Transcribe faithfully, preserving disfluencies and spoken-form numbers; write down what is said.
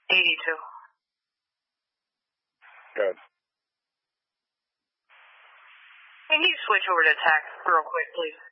eighty-two. Good. Can you switch over to tax real quick, please?